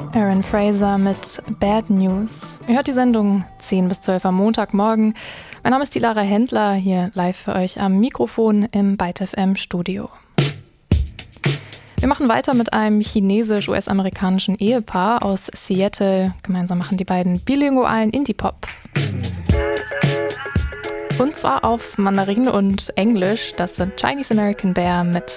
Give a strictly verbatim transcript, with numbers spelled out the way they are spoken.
Aaron Fraser mit Bad News. Ihr hört die Sendung zehn bis zwölf am Montagmorgen. Mein Name ist die Lara Händler, hier live für euch am Mikrofon im Byte F M Studio. Wir machen weiter mit einem chinesisch-U S-amerikanischen Ehepaar aus Seattle. Gemeinsam machen die beiden bilingualen Indie-Pop. Und zwar auf Mandarin und Englisch. Das sind Chinese American Bear mit